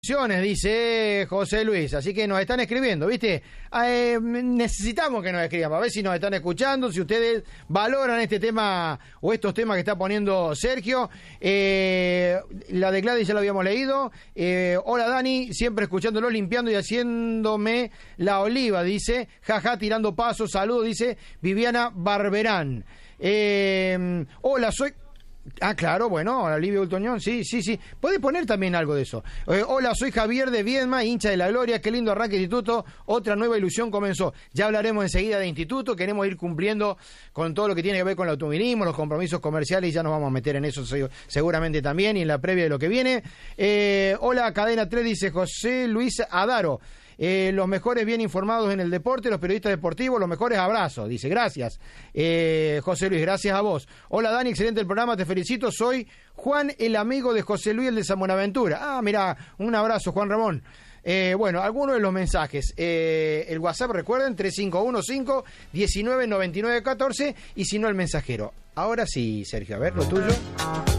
Dice José Luis, así que nos están escribiendo, ¿viste? Necesitamos que nos escriban para ver si nos están escuchando, si ustedes valoran este tema o estos temas que está poniendo Sergio. La de Gladys ya lo habíamos leído. Hola Dani, siempre escuchándolo, limpiando y haciéndome la oliva, dice. Jaja, tirando pasos, saludos, dice Viviana Barberán. Hola, soy... Ah, claro, bueno, Olivia Ultoñón, sí. Puede poner también algo de eso. Hola, soy Javier de Viedma, hincha de la Gloria, qué lindo arranque de instituto, otra nueva ilusión comenzó. Ya hablaremos enseguida de instituto, queremos ir cumpliendo con todo lo que tiene que ver con el automovilismo, los compromisos comerciales, y ya nos vamos a meter en eso seguramente también, y en la previa de lo que viene. Hola, Cadena 3, dice José Luis Adaro. Los mejores bien informados en el deporte, los periodistas deportivos, los mejores abrazos, dice, gracias. José Luis, gracias a vos. Hola Dani, excelente el programa, te felicito, soy Juan, el amigo de José Luis, el de San Buenaventura. Ah, mira, un abrazo, Juan Ramón. Bueno, algunos de los mensajes. El WhatsApp, recuerden, 3515-199914, y si no, el mensajero. Ahora sí, Sergio, a ver, lo tuyo.